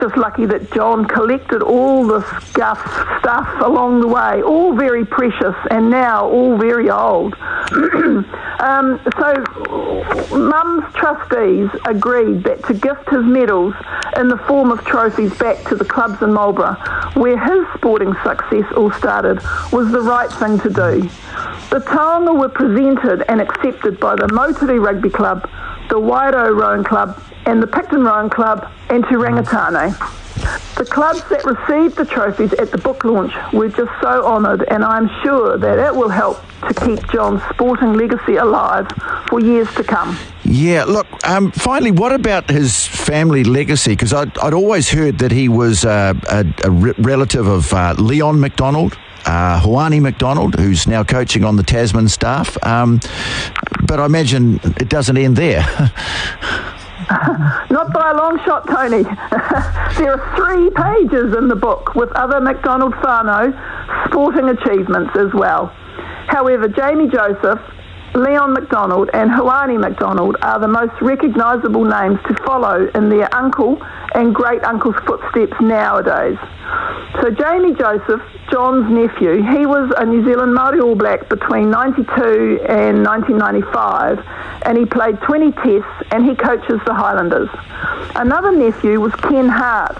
just lucky that John collected all this stuff along the way, all very precious and now all very old. So Mum's trustees agreed that to gift his medals in the form of trophies back to the clubs in Marlborough, where his sporting success all started, was the right thing to do. The taonga were presented and accepted by the Moutere Rugby Club, the Wairoa Rowing Club and the Picton Rowing Club and Te Rangatane. The clubs that received the trophies at the book launch were just so honoured, and I'm sure that it will help to keep John's sporting legacy alive for years to come. Yeah, look, finally, what about his family legacy? Because I'd always heard that he was a relative of Leon McDonald, Hoani McDonald, who's now coaching on the Tasman staff. But I imagine it doesn't end there. Not by a long shot, Tony. There are 3 pages in the book with other McDonald whānau sporting achievements as well. However, Jamie Joseph, Leon McDonald and Hoani McDonald are the most recognisable names to follow in their uncle and great-uncle's footsteps nowadays. So Jamie Joseph, John's nephew, he was a New Zealand Māori All Black between 92 and 1995, and he played 20 tests and he coaches the Highlanders. Another nephew was Ken Hart,